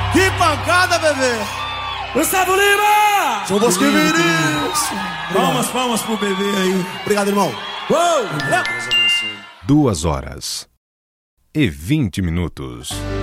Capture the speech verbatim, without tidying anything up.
Que pancada, bebê! Gustavo Lima! São Bosco e Vinícius! Palmas, palmas pro bebê aí. Obrigado, irmão. Uou! Duas horas e vinte minutos.